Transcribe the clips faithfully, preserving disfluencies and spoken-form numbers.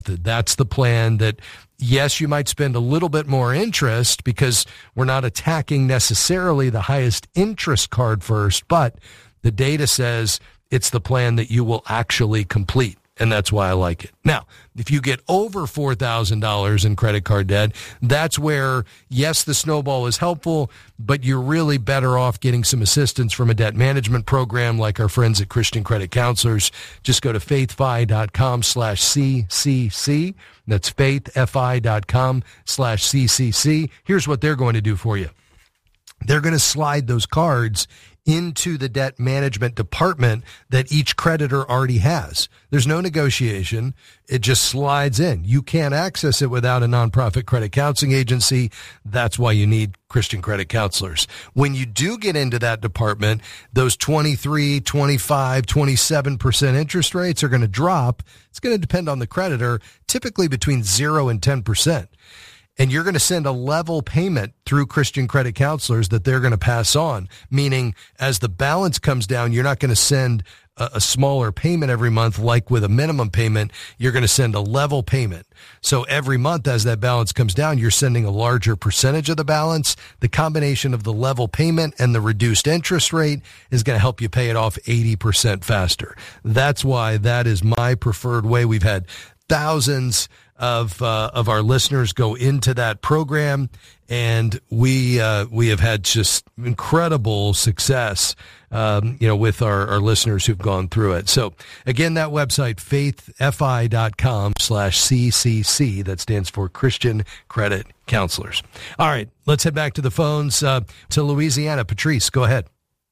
That's the plan that, yes, you might spend a little bit more interest because we're not attacking necessarily the highest interest card first, but the data says it's the plan that you will actually complete. And that's why I like it. Now, if you get over four thousand dollars in credit card debt, that's where, yes, the snowball is helpful, but you're really better off getting some assistance from a debt management program like our friends at Christian Credit Counselors. Just go to faithfi.com slash CCC. That's faithfi.com slash CCC. Here's what they're going to do for you. They're going to slide those cards into the debt management department that each creditor already has. There's no negotiation. It just slides in. You can't access it without a nonprofit credit counseling agency. That's why you need Christian Credit Counselors. When you do get into that department, those twenty-three, twenty-five, twenty-seven percent interest rates are going to drop. It's going to depend on the creditor, typically between zero and ten percent. And you're going to send a level payment through Christian Credit Counselors that they're going to pass on, meaning as the balance comes down, you're not going to send a, a smaller payment every month like with a minimum payment. You're going to send a level payment. So every month as that balance comes down, you're sending a larger percentage of the balance. The combination of the level payment and the reduced interest rate is going to help you pay it off eighty percent faster. That's why that is my preferred way. We've had thousands of uh, of our listeners go into that program, and we uh, we have had just incredible success, um, you know, with our, our listeners who've gone through it. So again, that website, faithfi.com slash CCC, that stands for Christian Credit Counselors. All right, let's head back to the phones uh, to Louisiana. Patrice, go ahead.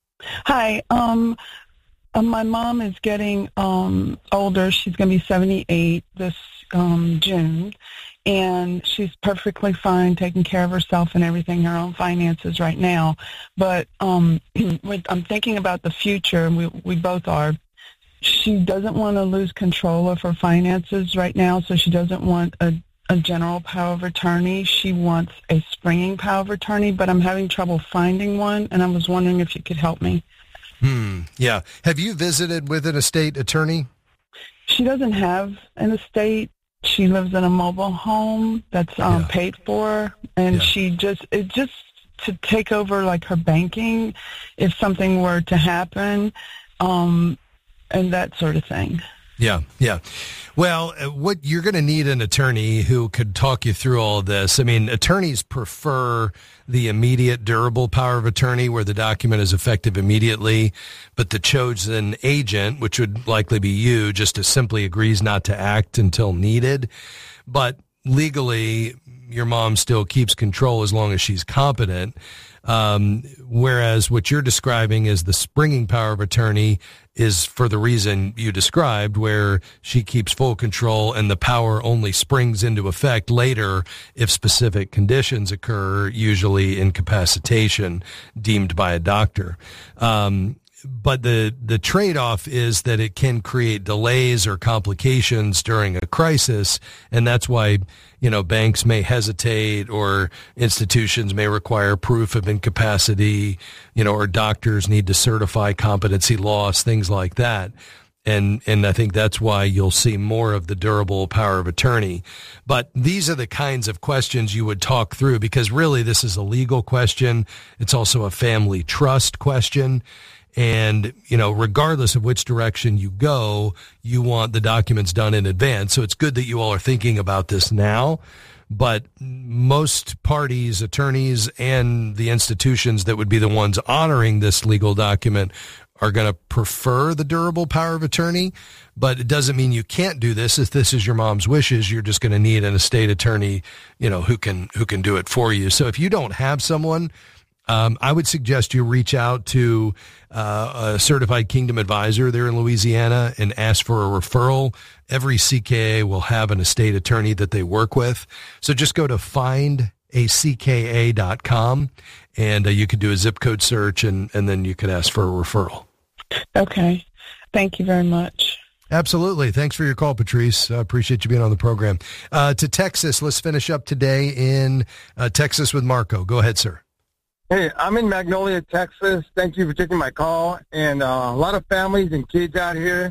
Hi. Um, uh, my mom is getting um, older. She's going to be seventy-eight this um, June, and she's perfectly fine taking care of herself and everything, her own finances right now. But um, I'm thinking about the future, and we, we both are. She doesn't want to lose control of her finances right now, so she doesn't want a, a general power of attorney. She wants a springing power of attorney, but I'm having trouble finding one, and I was wondering if you could help me. Hmm. Yeah. Have you visited with an estate attorney? She doesn't have an estate. She lives in a mobile home that's um, yeah. paid for, and yeah. she just, it just to take over like her banking if something were to happen, um, and that sort of thing. Yeah, yeah. Well, what you're going to need an attorney who could talk you through all of this. I mean, attorneys prefer the immediate durable power of attorney where the document is effective immediately, but the chosen agent, which would likely be you, just simply agrees not to act until needed. But legally, your mom still keeps control as long as she's competent. Um, whereas what you're describing is the springing power of attorney is for the reason you described, where she keeps full control and the power only springs into effect later if specific conditions occur, usually incapacitation deemed by a doctor. Um, But the, the trade-off is that it can create delays or complications during a crisis, and that's why, you know, banks may hesitate or institutions may require proof of incapacity, you know, or doctors need to certify competency loss, things like that. And and I think that's why you'll see more of the durable power of attorney. But these are the kinds of questions you would talk through, because really this is a legal question. It's also a family trust question. And, you know, regardless of which direction you go, you want the documents done in advance. So it's good that you all are thinking about this now. But most parties, attorneys, and the institutions that would be the ones honoring this legal document are going to prefer the durable power of attorney. But it doesn't mean you can't do this. If this is your mom's wishes, you're just going to need an estate attorney, you know, who can who can do it for you. So if you don't have someone, Um, I would suggest you reach out to uh, a certified Kingdom advisor there in Louisiana and ask for a referral. Every C K A will have an estate attorney that they work with. So just go to find a C K A dot com, and uh, you could do a zip code search, and, and then you could ask for a referral. Okay. Thank you very much. Absolutely. Thanks for your call, Patrice. I appreciate you being on the program. Uh, to Texas, let's finish up today in uh, Texas with Marco. Go ahead, sir. Hey, I'm in Magnolia, Texas. Thank you for taking my call. And uh, a lot of families and kids out here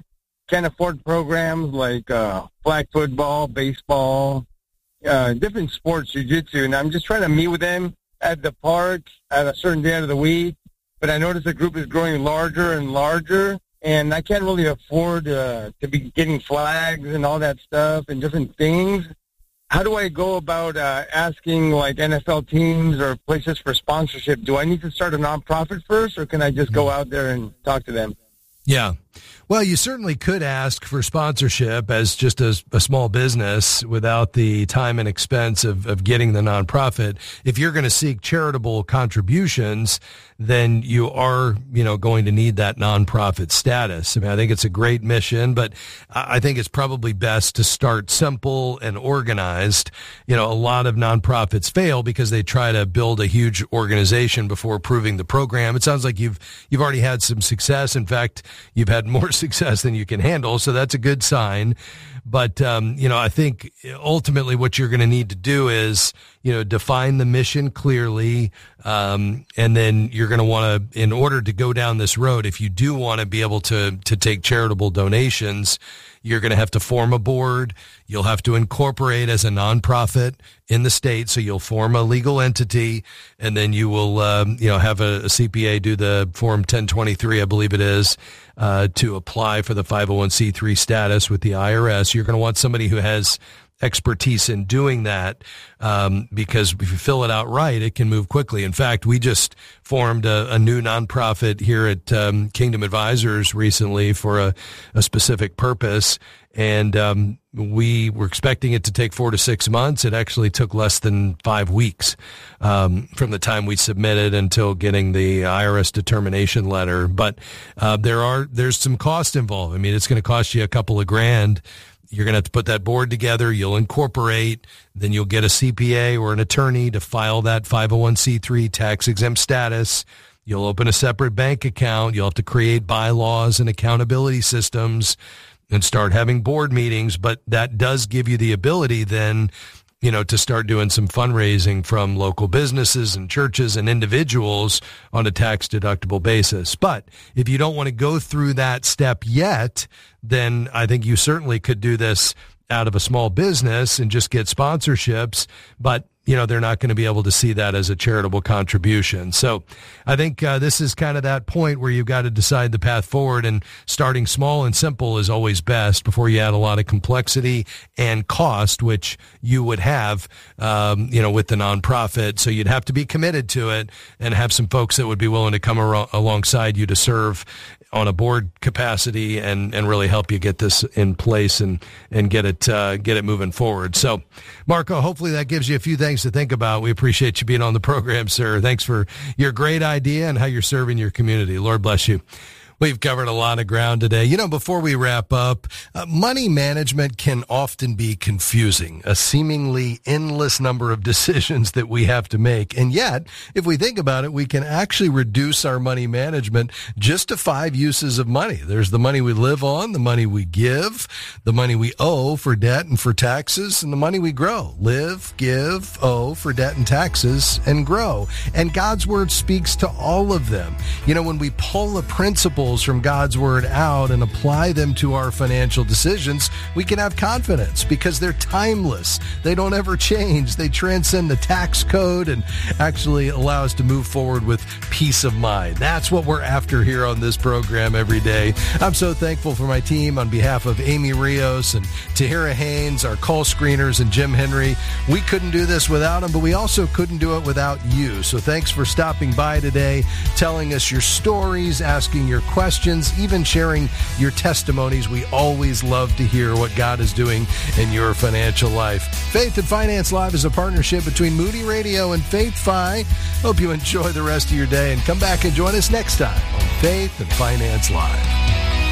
can't afford programs like uh, flag football, baseball, uh, different sports, jiu-jitsu, and I'm just trying to meet with them at the park at a certain day of the week. But I notice the group is growing larger and larger, and I can't really afford uh, to be getting flags and all that stuff and different things. How do I go about uh, asking, like, N F L teams or places for sponsorship? Do I need to start a nonprofit first, or can I just go out there and talk to them? Yeah. Well, you certainly could ask for sponsorship as just a, a small business without the time and expense of, of getting the nonprofit. If you're going to seek charitable contributions, then you are, you know, going to need that nonprofit status. I mean, I think it's a great mission, but I think it's probably best to start simple and organized. You know, a lot of nonprofits fail because they try to build a huge organization before approving the program. It sounds like you've you've already had some success. In fact, you've had more success than you can handle, so that's a good sign. But, um, you know, I think ultimately what you're going to need to do is, you know, define the mission clearly. Um, and then you're going to want to, in order to go down this road, if you do want to be able to, to take charitable donations, you're going to have to form a board. You'll have to incorporate as a nonprofit in the state. So you'll form a legal entity, and then you will, um, you know, have a, a C P A do the Form ten twenty-three, I believe it is, uh, to apply for the five oh one c three status with the I R S. You're going to want somebody who has expertise in doing that, um, because if you fill it out right, it can move quickly. In fact, we just formed a, a new nonprofit here at um, Kingdom Advisors recently for a, a specific purpose, and um, we were expecting it to take four to six months. It actually took less than five weeks um, from the time we submitted until getting the I R S determination letter. But uh, there are there's some cost involved. I mean, it's going to cost you a couple of grand. You're going to have to put that board together. You'll incorporate. Then you'll get a C P A or an attorney to file that five oh one c three tax-exempt status. You'll open a separate bank account. You'll have to create bylaws and accountability systems and start having board meetings. But that does give you the ability then, you know, to start doing some fundraising from local businesses and churches and individuals on a tax-deductible basis. But if you don't want to go through that step yet, then I think you certainly could do this out of a small business and just get sponsorships. But, you know, they're not going to be able to see that as a charitable contribution. So I think uh, this is kind of that point where you've got to decide the path forward, and starting small and simple is always best before you add a lot of complexity and cost, which you would have, um, you know, with the nonprofit. So you'd have to be committed to it and have some folks that would be willing to come ar- alongside you to serve on a board capacity and, and really help you get this in place and, and get it, uh, get it moving forward. So Marco, hopefully that gives you a few things to think about. We appreciate you being on the program, sir. Thanks for your great idea and how you're serving your community. Lord bless you. We've covered a lot of ground today. You know, before we wrap up, uh, money management can often be confusing, a seemingly endless number of decisions that we have to make. And yet, if we think about it, we can actually reduce our money management just to five uses of money. There's the money we live on, the money we give, the money we owe for debt and for taxes, and the money we grow. Live, give, owe for debt and taxes, and grow. And God's Word speaks to all of them. You know, when we pull the principles from God's Word out and apply them to our financial decisions, we can have confidence because they're timeless. They don't ever change. They transcend the tax code and actually allow us to move forward with peace of mind. That's what we're after here on this program every day. I'm so thankful for my team on behalf of Amy Rios and Tahira Haynes, our call screeners, and Jim Henry. We couldn't do this without them, but we also couldn't do it without you. So thanks for stopping by today, telling us your stories, asking your questions, questions, even sharing your testimonies. We always love to hear what God is doing in your financial life. Faith and Finance Live is a partnership between Moody Radio and Faith Fi. Hope you enjoy the rest of your day and come back and join us next time on Faith and Finance Live.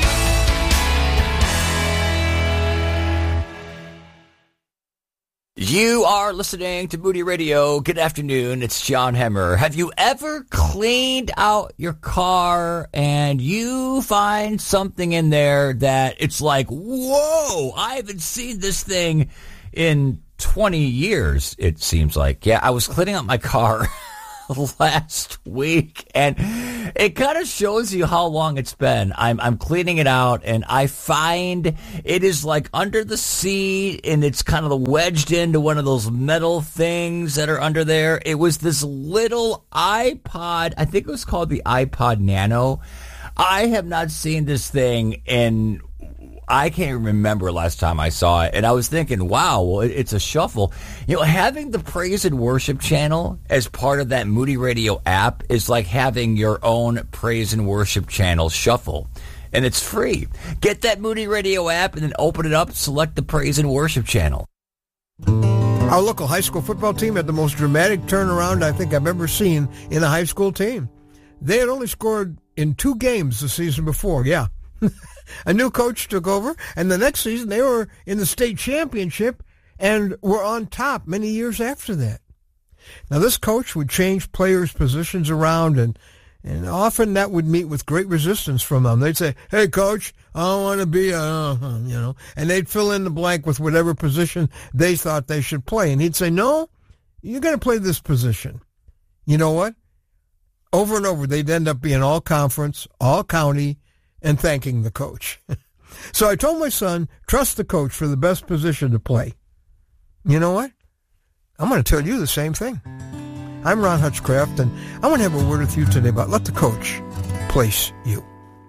You are listening to Moody Radio. Good afternoon. It's John Hemmer. Have you ever cleaned out your car and you find something in there that it's like, whoa, I haven't seen this thing in twenty years, it seems like. Yeah, I was cleaning out my car last week, and it kind of shows you how long it's been. I'm I'm cleaning it out, and I find it is like under the seat, and it's kind of wedged into one of those metal things that are under there. It was this little iPod. I think it was called the iPod Nano. I have not seen this thing in, I can't remember last time I saw it. And I was thinking, wow, well, it's a shuffle. You know, having the Praise and Worship channel as part of that Moody Radio app is like having your own Praise and Worship channel shuffle. And it's free. Get that Moody Radio app and then open it up, select the Praise and Worship channel. Our local high school football team had the most dramatic turnaround I think I've ever seen in a high school team. They had only scored in two games the season before, yeah. A new coach took over, and the next season they were in the state championship and were on top many years after that. Now, this coach would change players' positions around, and, and often that would meet with great resistance from them. They'd say, hey, coach, I don't want to be a, uh, you know, and they'd fill in the blank with whatever position they thought they should play. And he'd say, no, you're going to play this position. You know what? Over and over, they'd end up being all conference, all county, and thanking the coach. So I told my son, trust the coach for the best position to play. You know what? I'm going to tell you the same thing. I'm Ron Hutchcraft, and I want to have a word with you today about let the coach place you.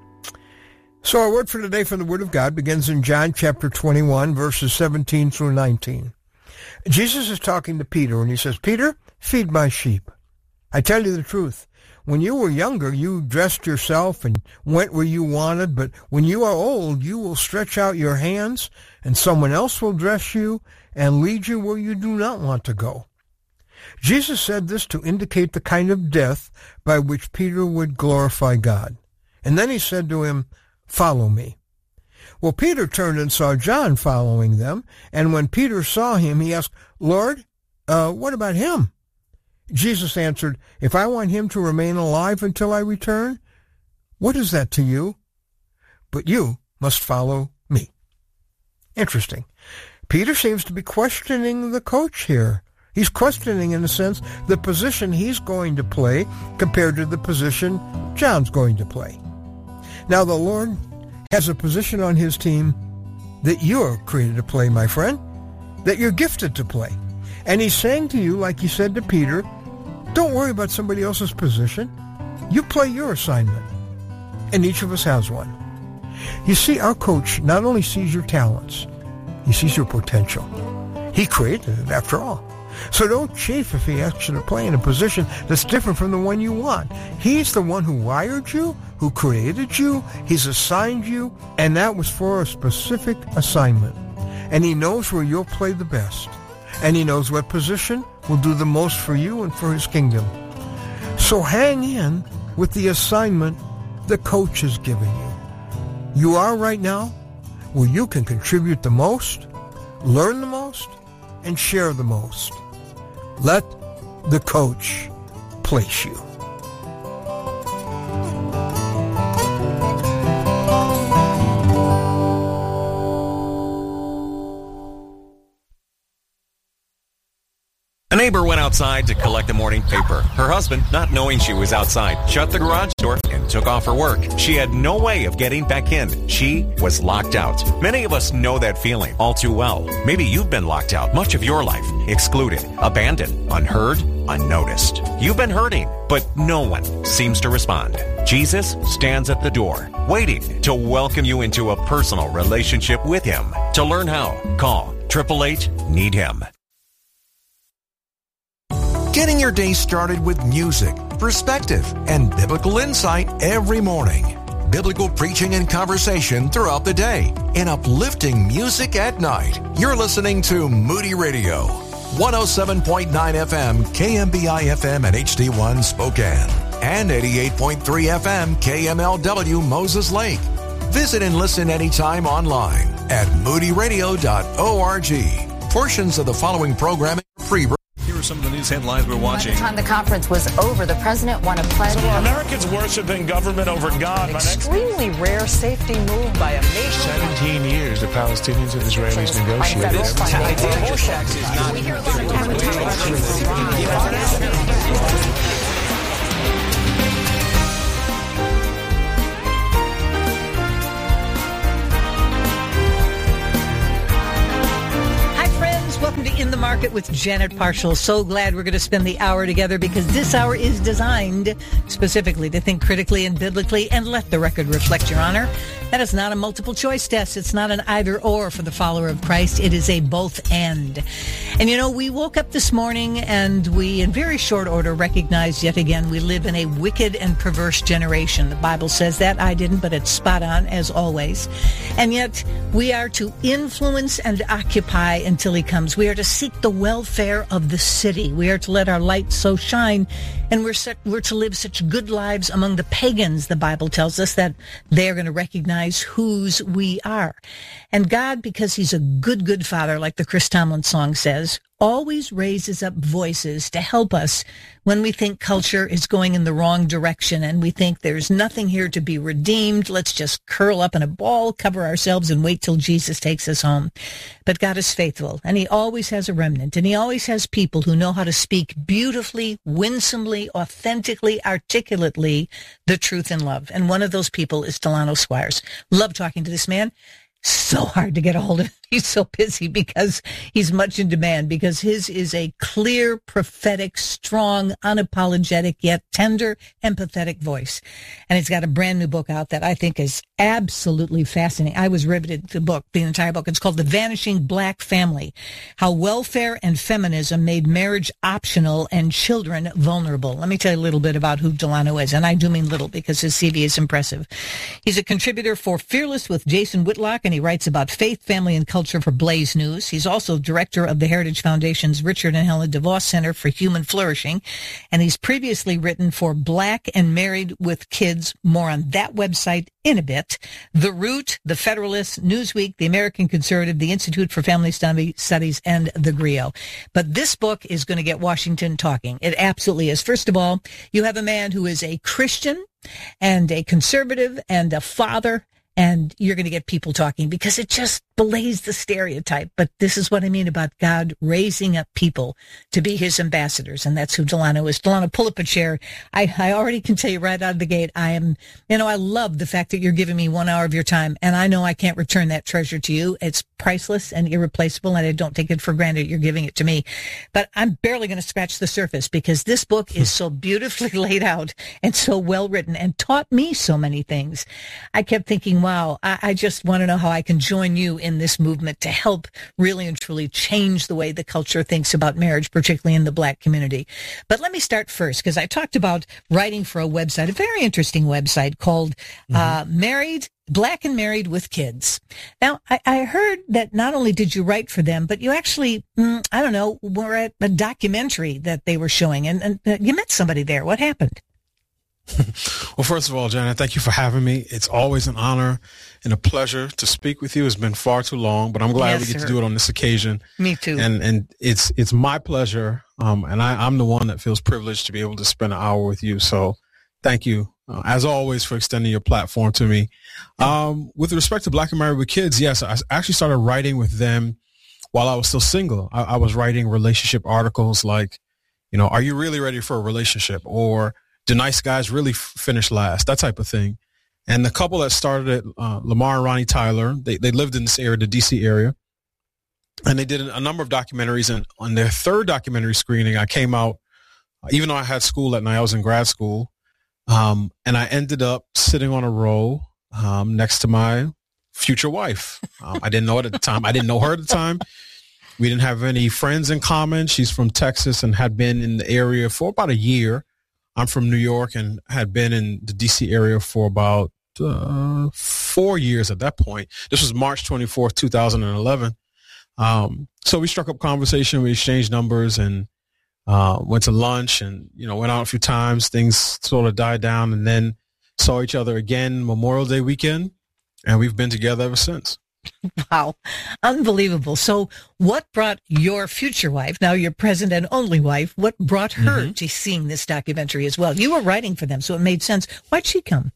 So our word for today from the Word of God begins in John chapter twenty-one, verses seventeen through nineteen. Jesus is talking to Peter, and he says, Peter, feed my sheep. I tell you the truth. When you were younger, you dressed yourself and went where you wanted, but when you are old, you will stretch out your hands, and someone else will dress you and lead you where you do not want to go. Jesus said this to indicate the kind of death by which Peter would glorify God. And then he said to him, follow me. Well, Peter turned and saw John following them, and when Peter saw him, he asked, Lord, uh, what about him? Jesus answered, if I want him to remain alive until I return, what is that to you? But you must follow me. Interesting. Peter seems to be questioning the coach here. He's questioning, in a sense, the position he's going to play compared to the position John's going to play. Now, the Lord has a position on his team that you're created to play, my friend, that you're gifted to play. And he's saying to you, like he said to Peter, don't worry about somebody else's position. You play your assignment. And each of us has one. You see, our coach not only sees your talents, he sees your potential. He created it, after all. So don't chafe if he asks you to play in a position that's different from the one you want. He's the one who wired you, who created you, he's assigned you, and that was for a specific assignment. And he knows where you'll play the best. And he knows what position will do the most for you and for his kingdom. So hang in with the assignment the coach is giving you. You are right now where you can contribute the most, learn the most, and share the most. Let the coach place you. A neighbor went outside to collect the morning paper. Her husband, not knowing she was outside, shut the garage door and took off her work. She had no way of getting back in. She was locked out. Many of us know that feeling all too well. Maybe you've been locked out much of your life, excluded, abandoned, unheard, unnoticed. You've been hurting, but no one seems to respond. Jesus stands at the door, waiting to welcome you into a personal relationship with him. To learn how, call eight eight eight, need him. Getting your day started with music, perspective, and biblical insight every morning. Biblical preaching and conversation throughout the day. And uplifting music at night. You're listening to Moody Radio. one oh seven point nine F M, K M B I F M and H D one Spokane. And eighty-eight point three F M, K M L W Moses Lake. Visit and listen anytime online at moody radio dot org. Portions of the following programming are pre Here are some of the news headlines we're watching. By the time the conference was over, the president won a pledge. So are Americans worshiping government over God? An extremely rare safety move by a nation. Seventeen years the Palestinians and Israelis negotiated. This In the Market with Janet Parshall. So glad we're going to spend the hour together because this hour is designed specifically to think critically and biblically and let the record reflect your honor. That is not a multiple choice test. It's not an either or for the follower of Christ. It is a both and. And you know, we woke up this morning and we, in very short order, recognized yet again we live in a wicked and perverse generation. The Bible says that. I didn't, but it's spot on as always. And yet we are to influence and occupy until he comes. We are to seek the welfare of the city. We are to let our light so shine, and we're set, we're to live such good lives among the pagans, the Bible tells us, that they're going to recognize whose we are. And God, because he's a good, good father, like the Chris Tomlin song says, always raises up voices to help us when we think culture is going in the wrong direction and we think there's nothing here to be redeemed. Let's just curl up in a ball, cover ourselves, and wait till Jesus takes us home. But God is faithful, and he always has a remnant, and he always has people who know how to speak beautifully, winsomely, authentically, articulately the truth in love. And one of those people is Delano Squires. Love talking to this man. So hard to get a hold of. He's so busy because he's much in demand, because his is a clear, prophetic, strong, unapologetic, yet tender, empathetic voice. And he's got a brand new book out that I think is absolutely fascinating. I was riveted to the book, the entire book. It's called The Vanishing Black Family, How Welfare and Feminism Made Marriage Optional and Children Vulnerable. Let me tell you a little bit about who Delano is, and I do mean little because his C V is impressive. He's a contributor for Fearless with Jason Whitlock, and he writes about faith, family, and culture for Blaze News. He's also director of the Heritage Foundation's Richard and Helen DeVos Center for Human Flourishing, and he's previously written for Black and Married with Kids. More on that website in a bit. The Root, The Federalist, Newsweek, The American Conservative, the Institute for Family Studies, and The Griot. But this book is going to get Washington talking. It absolutely is. First of all, you have a man who is a Christian and a conservative and a father, and you're going to get people talking because it just belays the stereotype. But this is what I mean about God raising up people to be his ambassadors, and that's who Delano is. Delano, pull up a chair. I, I already can tell you right out of the gate, I am, you know, I love the fact that you're giving me one hour of your time, and I know I can't return that treasure to you. It's priceless and irreplaceable, and I don't take it for granted you're giving it to me. But I'm barely going to scratch the surface because this book is so beautifully laid out and so well written and taught me so many things. I kept thinking, wow, I, I just want to know how I can join you in this movement to help really and truly change the way the culture thinks about marriage, particularly in the Black community. But let me start first, because I talked about writing for a website, a very interesting website called mm-hmm. uh, Married, Black and Married with Kids. Now, I, I heard that not only did you write for them, but you actually, mm, I don't know, were at a documentary that they were showing, and, and uh, you met somebody there. What happened? Well, first of all, Janet, thank you for having me. It's always an honor and a pleasure to speak with you. It's been far too long, but I'm glad yes, we get sir. to do it on this occasion. Me too. And and it's it's my pleasure, um, and I, I'm the one that feels privileged to be able to spend an hour with you. So thank you, uh, as always, for extending your platform to me. Um, with respect to Black and Married with Kids, yes, I actually started writing with them while I was still single. I, I was writing relationship articles like, you know, are you really ready for a relationship? Or do nice guys really f- finish last? That type of thing. And the couple that started it, uh, Lamar and Ronnie Tyler, they, they lived in this area, the D C area. And they did a number of documentaries. And on their third documentary screening, I came out, even though I had school that night, I was in grad school. Um, and I ended up sitting on a row um, next to my future wife. Um, I didn't know it at the time. I didn't know her at the time. We didn't have any friends in common. She's from Texas and had been in the area for about a year. I'm from New York and had been in the D C area for about uh, four years at that point. This was March twenty-fourth, two thousand eleven. Um, so we struck up conversation. We exchanged numbers and uh, went to lunch and, you know, went out a few times. Things sort of died down and then saw each other again Memorial Day weekend. And we've been together ever since. Wow. Unbelievable. So what brought your future wife, now your present and only wife, what brought her mm-hmm. to seeing this documentary as well? You were writing for them, so it made sense. Why'd she come?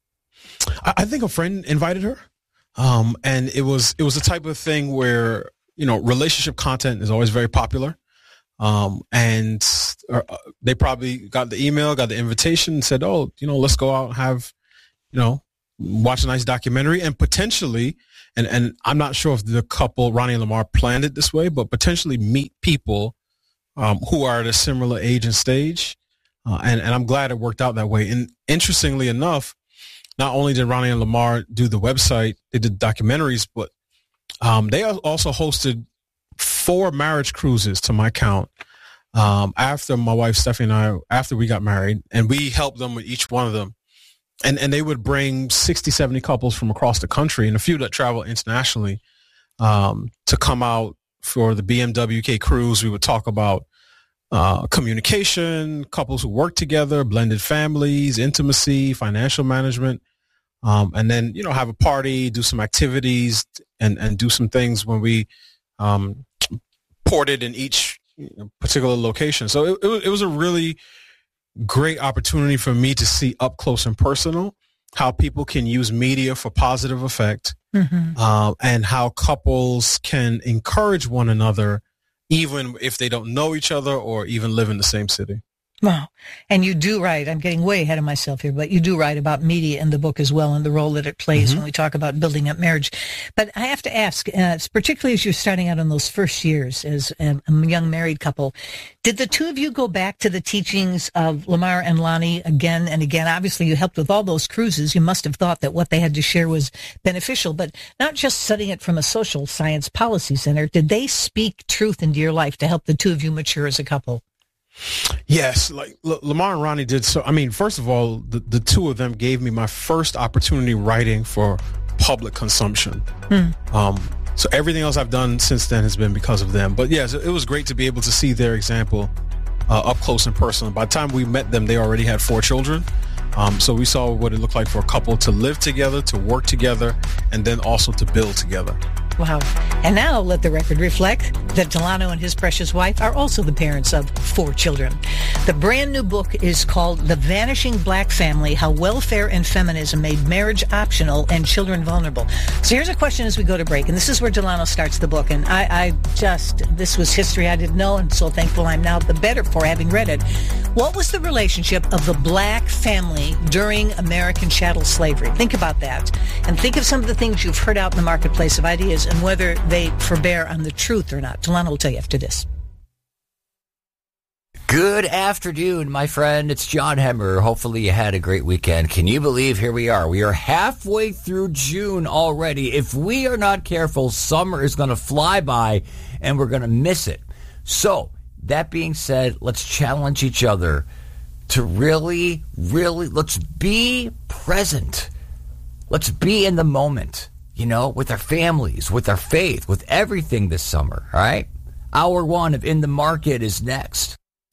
I, I think a friend invited her. Um, and it was, it was the type of thing where, you know, relationship content is always very popular. Um, and uh, they probably got the email, got the invitation and said, oh, you know, let's go out and have, you know, watch a nice documentary and potentially and, and I'm not sure if the couple, Ronnie and Lamar, planned it this way, but potentially meet people um, who are at a similar age and stage. Uh, and, and I'm glad it worked out that way. And interestingly enough, not only did Ronnie and Lamar do the website, they did documentaries, but um, they also hosted four marriage cruises to my count um, after my wife Stephanie and I, after we got married, and we helped them with each one of them. And and they would bring sixty, seventy couples from across the country and a few that travel internationally um, to come out for the B M W K cruise. We would talk about uh, communication, couples who work together, blended families, intimacy, financial management, um, and then, you know, have a party, do some activities, and, and do some things when we um, ported in each particular location. So it, it, was, it was a really great opportunity for me to see up close and personal how people can use media for positive effect, mm-hmm. uh, and how couples can encourage one another even if they don't know each other or even live in the same city. Wow. And you do write, I'm getting way ahead of myself here, but you do write about media in the book as well and the role that it plays mm-hmm. when we talk about building up marriage. But I have to ask, uh, particularly as you're starting out in those first years as a, a young married couple, did the two of you go back to the teachings of Lamar and Lonnie again and again? Obviously, you helped with all those cruises. You must have thought that what they had to share was beneficial, but not just studying it from a social science policy center. Did they speak truth into your life to help the two of you mature as a couple? Yes, like L- Lamar and Ronnie did. So, I mean, first of all, the, the two of them gave me my first opportunity writing for public consumption. Hmm. Um, so everything else I've done since then has been because of them. But yes, it was great to be able to see their example uh, up close and personal. By the time we met them, they already had four children. Um, so we saw what it looked like for a couple to live together, to work together, and then also to build together. Wow. And now let the record reflect that Delano and his precious wife are also the parents of four children. The brand new book is called The Vanishing Black Family, How Welfare and Feminism Made Marriage Optional and Children Vulnerable. So here's a question as we go to break, and this is where Delano starts the book. And I, I just, this was history I didn't know, and so thankful I'm now the better for having read it. What was the relationship of the black family during American chattel slavery? Think about that. And think of some of the things you've heard out in the marketplace of ideas and whether they forbear on the truth or not. Delano will tell you after this. Good afternoon, my friend. It's John Hemmer. Hopefully you had a great weekend. Can you believe here we are? We are halfway through June already. If we are not careful, summer is going to fly by and we're going to miss it. So, that being said, let's challenge each other to really, really, let's be present. Let's be in the moment. You know, with our families, with our faith, with everything this summer, all right? Hour one of In the Market is next.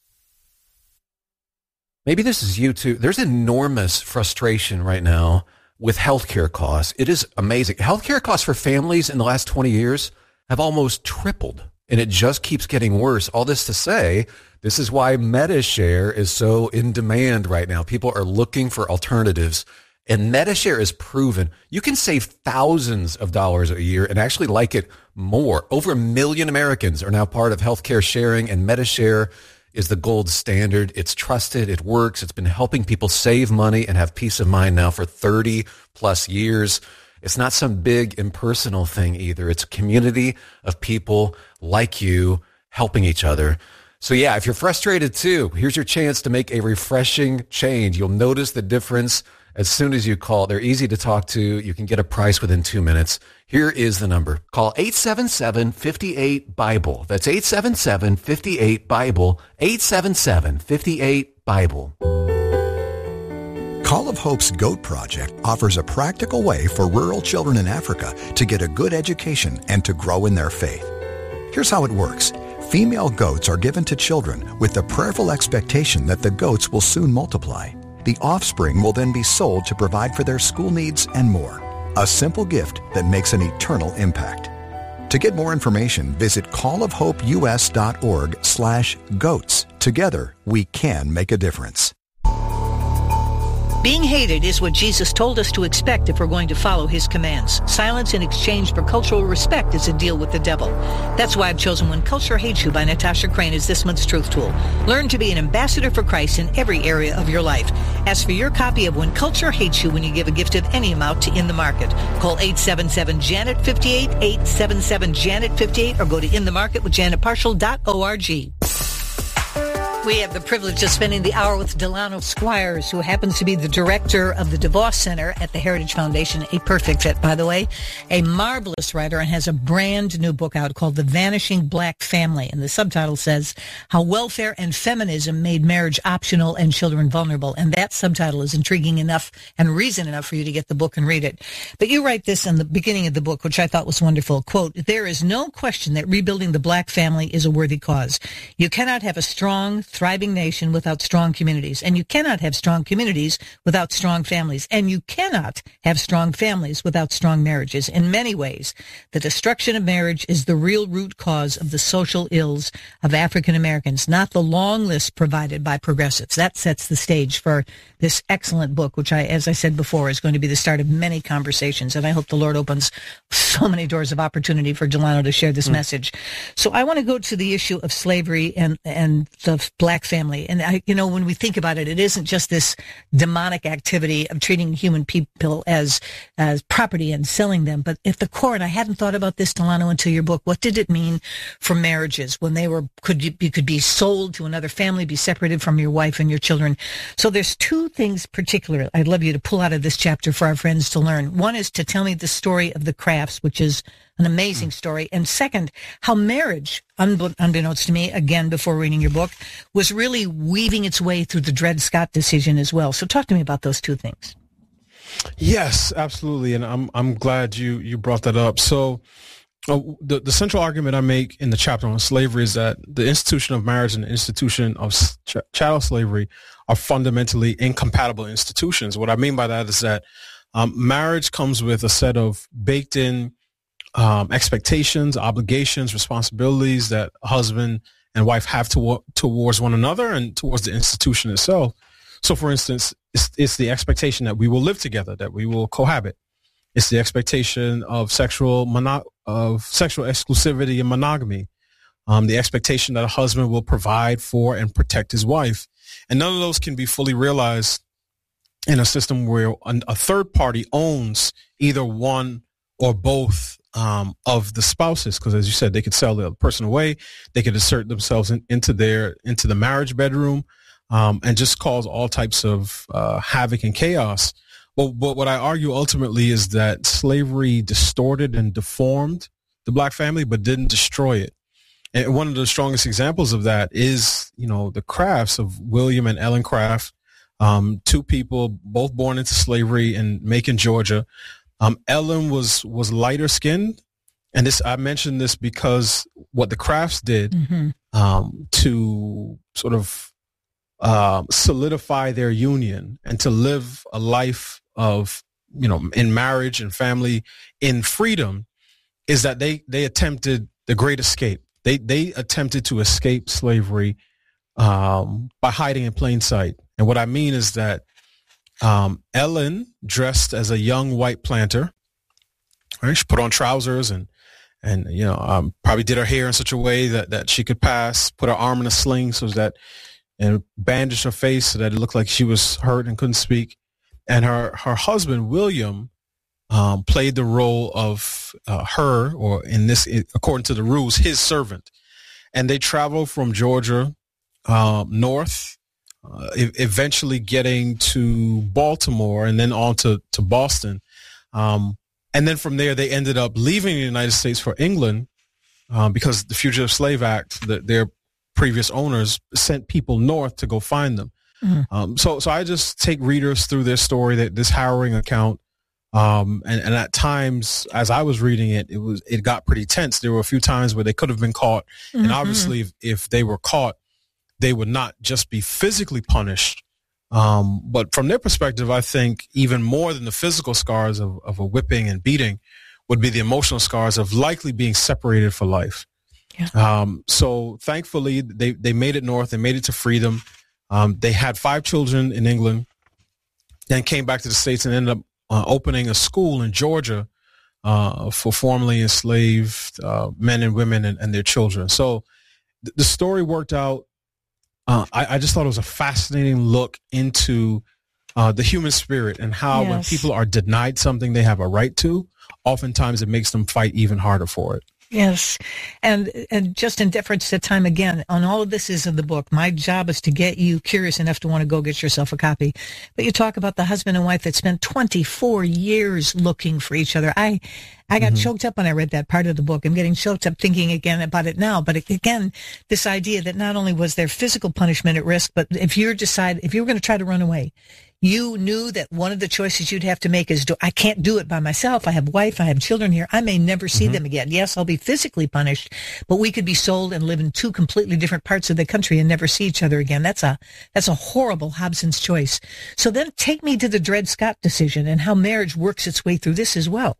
Maybe this is you too. There's enormous frustration right now with healthcare costs. It is amazing. Healthcare costs for families in the last twenty years have almost tripled, and it just keeps getting worse. All this to say, this is why MediShare is so in demand right now. People are looking for alternatives. And MediShare is proven you can save thousands of dollars a year and actually like it more. Over a million Americans are now part of healthcare sharing, and MediShare is the gold standard. It's trusted. It works. It's been helping people save money and have peace of mind now for thirty plus years. It's not some big impersonal thing either. It's a community of people like you helping each other. So yeah, if you're frustrated too, here's your chance to make a refreshing change. You'll notice the difference as soon as you call. They're easy to talk to. You can get a price within two minutes. Here is the number. Call eight seven seven, five eight, BIBLE. That's eight seven seven, five eight, BIBLE. eight seven seven, five eight, BIBLE. Call of Hope's GOAT Project offers a practical way for rural children in Africa to get a good education and to grow in their faith. Here's how it works. Female goats are given to children with the prayerful expectation that the goats will soon multiply. The offspring will then be sold to provide for their school needs and more. A simple gift that makes an eternal impact. To get more information, visit callofhopeus.org slash goats. Together, we can make a difference. Being hated is what Jesus told us to expect if we're going to follow his commands. Silence in exchange for cultural respect is a deal with the devil. That's why I've chosen When Culture Hates You by Natasha Crane as this month's Truth Tool. Learn to be an ambassador for Christ in every area of your life. Ask for your copy of When Culture Hates You when you give a gift of any amount to In the Market. Call eight seven seven, Janet fifty-eight, eight seven seven, Janet fifty-eight, or go to in the market with janet partial dot org. We have the privilege of spending the hour with Delano Squires, who happens to be the director of the DeVos Center at the Heritage Foundation, a perfect fit, by the way, a marvelous writer, and has a brand new book out called The Vanishing Black Family. And the subtitle says, How Welfare and Feminism Made Marriage Optional and Children Vulnerable. And that subtitle is intriguing enough and reason enough for you to get the book and read it. But you write this in the beginning of the book, which I thought was wonderful. Quote, there is no question that rebuilding the black family is a worthy cause. You cannot have a strong, thriving nation without strong communities, and you cannot have strong communities without strong families, and you cannot have strong families without strong marriages. In many ways, the destruction of marriage is the real root cause of the social ills of African Americans, not the long list provided by progressives. That sets the stage for this excellent book, which I, as I said before, is going to be the start of many conversations, and I hope the Lord opens so many doors of opportunity for Delano to share this mm. message. So I want to go to the issue of slavery and, and the black family. And I, you know, when we think about it, it isn't just this demonic activity of treating human people as, as property and selling them. But at the core, and I hadn't thought about this, Delano, until your book, what did it mean for marriages when they were, could you, you could be sold to another family, be separated from your wife and your children? So there's two things particular I'd love you to pull out of this chapter for our friends to learn. One is to tell me the story of the Crafts, which is an amazing story. And second, how marriage, unbeknownst to me, again, before reading your book, was really weaving its way through the Dred Scott decision as well. So talk to me about those two things. Yes, absolutely. And I'm I'm glad you, you brought that up. So uh, the, the central argument I make in the chapter on slavery is that the institution of marriage and the institution of ch- chattel slavery are fundamentally incompatible institutions. What I mean by that is that um, marriage comes with a set of baked-in Um, expectations, obligations, responsibilities that husband and wife have to, towards one another and towards the institution itself. So, for instance, it's, it's the expectation that we will live together, that we will cohabit. It's the expectation of sexual mono- of sexual exclusivity and monogamy. Um, the expectation that a husband will provide for and protect his wife, and none of those can be fully realized in a system where a third party owns either one or both Um, of the spouses, because as you said, they could sell the other person away, they could assert themselves in, into their into the marriage bedroom, um, and just cause all types of uh, havoc and chaos. But, but what I argue ultimately is that slavery distorted and deformed the black family, but didn't destroy it. And one of the strongest examples of that is, you know, the Crafts of William and Ellen Craft, um, two people both born into slavery in Macon, Georgia. Um, Ellen was, was lighter skinned, and this I mentioned this because what the Crafts did mm-hmm. um, to sort of uh, solidify their union and to live a life of, you know, in marriage and family in freedom is that they, they attempted the great escape. They they attempted to escape slavery um, by hiding in plain sight. And what I mean is that Um, Ellen dressed as a young white planter, right? She put on trousers and, and, you know, um, probably did her hair in such a way that, that she could pass, put her arm in a sling so that, and bandaged her face so that it looked like she was hurt and couldn't speak. And her, her husband, William, um, played the role of uh, her, or in this, according to the rules, his servant. And they traveled from Georgia um, north, Uh, eventually getting to Baltimore and then on to, to Boston. Um, and then from there, they ended up leaving the United States for England um, because the Fugitive Slave Act, the, their previous owners sent people north to go find them. Mm-hmm. Um, so, so I just take readers through their story, that this harrowing account. Um, and, and at times, as I was reading it, it was, it got pretty tense. There were a few times where they could have been caught. Mm-hmm. And obviously if, if they were caught, they would not just be physically punished, um, but from their perspective, I think even more than the physical scars of, of a whipping and beating would be the emotional scars of likely being separated for life. Yeah. Um, so thankfully, they, they made it north. They made it to freedom. Um, they had five children in England. and came back to the States and ended up uh, opening a school in Georgia uh, for formerly enslaved uh, men and women and, and their children. So th- the story worked out. Uh, I, I just thought it was a fascinating look into uh, the human spirit and how Yes. when people are denied something they have a right to, oftentimes it makes them fight even harder for it. Yes. And and just in deference to time again, on all of this is in the book. My job is to get you curious enough to want to go get yourself a copy. But you talk about the husband and wife that spent twenty-four years looking for each other. I I got Mhm. choked up when I read that part of the book. I'm getting choked up thinking again about it now. But again, this idea that not only was there physical punishment at risk, but if you're decide if you were going to try to run away, you knew that one of the choices you'd have to make is, do, I can't do it by myself. I have a wife. I have children here. I may never see Mhm. them again. Yes, I'll be physically punished, but we could be sold and live in two completely different parts of the country and never see each other again. That's a that's a horrible Hobson's choice. So then take me to the Dred Scott decision and how marriage works its way through this as well.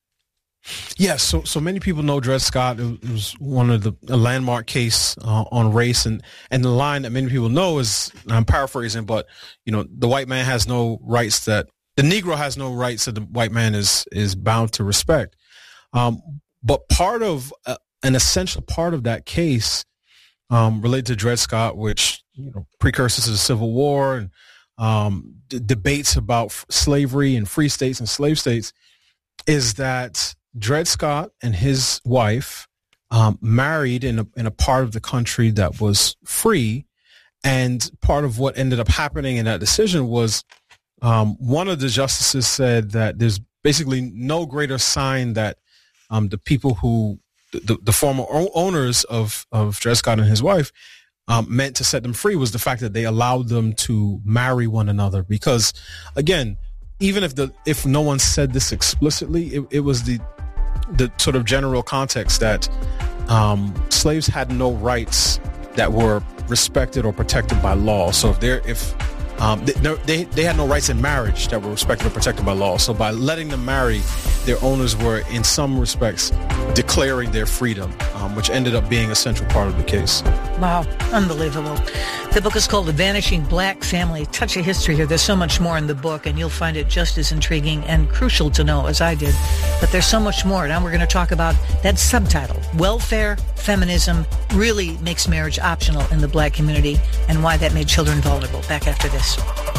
Yes, so so many people know Dred Scott. It was one of the a landmark case uh, on race, and and the line that many people know is, I'm paraphrasing, but you know, the white man has no rights that the Negro has no rights that the white man is is bound to respect. Um, but part of uh, an essential part of that case um, related to Dred Scott, which you know precursors to the Civil War and um, d- debates about f- slavery and free states and slave states, is that Dred Scott and his wife um, married in a in a part of the country that was free, and part of what ended up happening in that decision was um, one of the justices said that there's basically no greater sign that um, the people who the, the former o- owners of of Dred Scott and his wife um, meant to set them free was the fact that they allowed them to marry one another. Because again, even if the if no one said this explicitly, it, it was the the sort of general context that um, slaves had no rights that were respected or protected by law. So if they're if um, they, they they had no rights in marriage that were respected or protected by law. So by letting them marry, their owners were in some respects declaring their freedom, um, which ended up being a central part of the case. Wow, unbelievable. The book is called The Vanishing Black Family. Touch of history here. There's so much more in the book, and you'll find it just as intriguing and crucial to know as I did. But there's so much more. Now we're going to talk about that subtitle, Welfare, Feminism, really makes marriage optional in the black community, and why that made children vulnerable. Back after this.